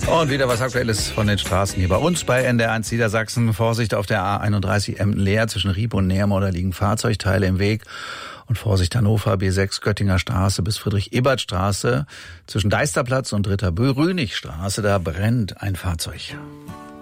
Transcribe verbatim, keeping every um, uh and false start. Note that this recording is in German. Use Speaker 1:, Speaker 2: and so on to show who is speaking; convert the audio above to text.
Speaker 1: Und wieder was Aktuelles von den Straßen hier bei uns bei N D R eins Niedersachsen. Vorsicht auf der A einunddreißig Emden-Leer zwischen Rieb und Neermoor, da liegen Fahrzeugteile im Weg. Und Vorsicht Hannover, B sechs Göttinger Straße bis Friedrich-Ebert-Straße zwischen Deisterplatz und Dritter Brünigstraße, da brennt ein Fahrzeug.